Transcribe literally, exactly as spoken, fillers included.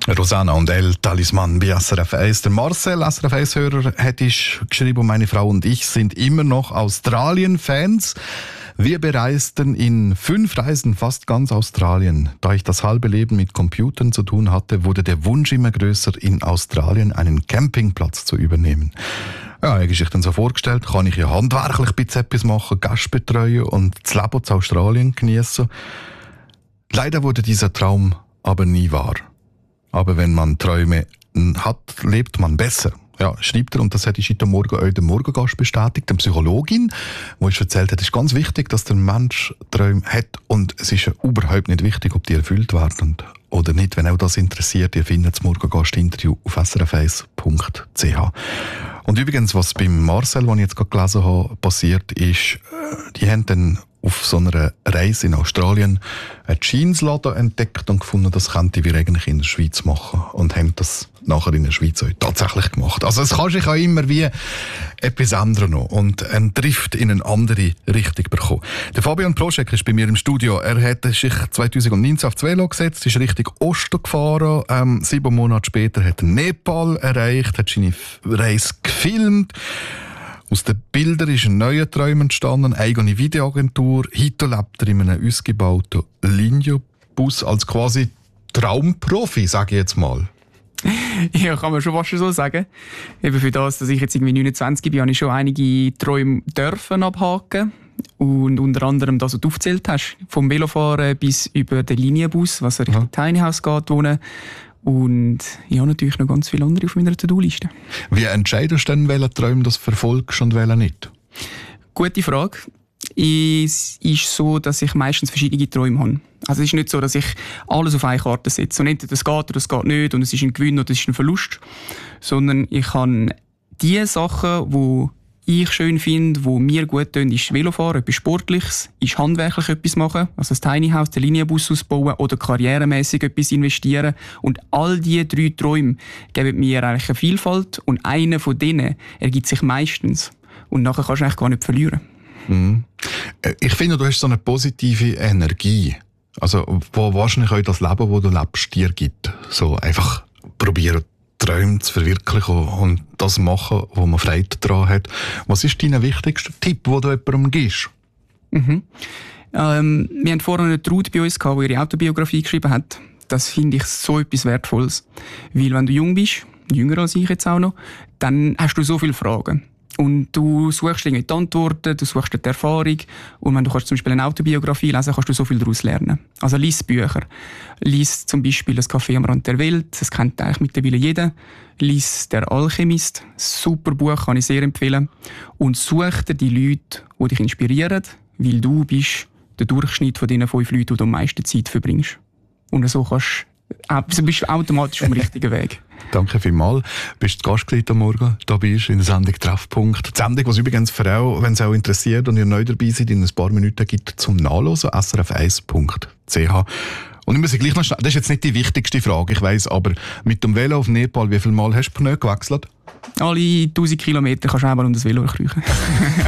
Rosanna und El Talisman bei S R F eins. Der Marcel, S R F eins-Hörer, hat geschrieben, meine Frau und ich sind immer noch Australien-Fans. Wir bereisten in fünf Reisen fast ganz Australien. Da ich das halbe Leben mit Computern zu tun hatte, wurde der Wunsch immer größer, in Australien einen Campingplatz zu übernehmen. Ja, habe ich sich dann so vorgestellt, kann ich ja handwerklich ein bisschen etwas machen, Gäste betreuen und das Leben in Australien genießen. Leider wurde dieser Traum aber nie wahr. Aber wenn man Träume hat, lebt man besser. Ja, schreibt er, und das hat ich heute Morgen auch dem Morgengast bestätigt, der Psychologin, die uns erzählt hat, es ist ganz wichtig, dass der Mensch Träume hat, und es ist ja überhaupt nicht wichtig, ob die erfüllt werden oder nicht. Wenn auch das interessiert, ihr findet das Morgengast-Interview auf s r f eins punkt c h. Und übrigens, was beim Marcel, den ich jetzt gerade gelesen habe, passiert ist, die haben dann auf so einer Reise in Australien einen Jeansladen entdeckt und gefunden, das könnten wir eigentlich in der Schweiz machen, und haben das nachher in der Schweiz auch tatsächlich gemacht. Also es kann sich auch immer wie etwas ändern noch und einen Drift in eine andere Richtung bekommen. Der Fabian Proschek ist bei mir im Studio. Er hat sich zwanzig neunzehn auf das Velo gesetzt, ist Richtung Osten gefahren. Ähm, sieben Monate später hat er Nepal erreicht, hat seine Reise gefilmt. Aus den Bildern ist ein neuer Traum entstanden, eine eigene Videoagentur. Heute lebt er in einem ausgebauten Linio-Bus als quasi Traumprofi, sage ich jetzt mal. Ja, kann man schon fast so sagen. Eben für das, dass ich jetzt irgendwie neunundzwanzig bin, habe ich schon einige Träume dürfen abhaken. Und unter anderem das, was du aufgezählt hast. Vom Velofahren bis über den Linienbus, was Richtung ja. Tiny House geht, wohnen. Und ich habe natürlich noch ganz viele andere auf meiner To-Do-Liste. Wie entscheidest du denn, welche Träume du verfolgst und welche nicht? Gute Frage. Es ist so, dass ich meistens verschiedene Träume habe. Also es ist nicht so, dass ich alles auf eine Karte setze. Und entweder das geht oder das geht nicht, und es ist ein Gewinn oder es ist ein Verlust. Sondern ich habe die Sachen, die ich schön finde, die mir gut tun, ist Velofahren, etwas Sportliches, ist handwerklich etwas machen, also das Tiny House, den Linienbus ausbauen oder karrieremäßig etwas investieren. Und all diese drei Träume geben mir eigentlich eine Vielfalt, und einer von denen ergibt sich meistens. Und nachher kannst du eigentlich gar nicht verlieren. Mhm. Ich finde, du hast so eine positive Energie, also wo wahrscheinlich auch das Leben, das du lebst, dir gibt. So einfach probieren, Träume zu verwirklichen und das machen, wo man Freude daran hat. Was ist dein wichtigster Tipp, den du jemandem gibst? Mhm. Ähm, wir hatten vorhin eine Trude bei uns, die ihre Autobiografie geschrieben hat. Das finde ich so etwas Wertvolles. Weil wenn du jung bist, jünger als ich jetzt auch noch, dann hast du so viele Fragen. Und du suchst irgendwie die Antworten, du suchst die Erfahrung. Und wenn du kannst zum Beispiel eine Autobiografie lesen, kannst du so viel daraus lernen. Also lies Bücher. Lies zum Beispiel «Das Café am Rand der Welt», das kennt eigentlich mittlerweile jeder. Lies «Der Alchemist», super Buch, kann ich sehr empfehlen. Und such dir die Leute, die dich inspirieren, weil du bist der Durchschnitt von diesen fünf Leuten, die du am meisten Zeit verbringst. Und so kannst du bist du automatisch auf dem richtigen Weg. Danke vielmals. Du bist Gast am Morgen. Da bist du in der Sendung «Treffpunkt». Die Sendung, die es übrigens für auch, wenn es auch interessiert und ihr neu dabei seid, in ein paar Minuten gibt zum Nachlesen, s r f eins punkt c h. Und ich muss gleich noch schnell, das ist jetzt nicht die wichtigste Frage, ich weiss, aber mit dem Velo auf Nepal, wie viel Mal hast du Pneu gewechselt? Alle tausend Kilometer kannst du einmal um das Velo kriechen.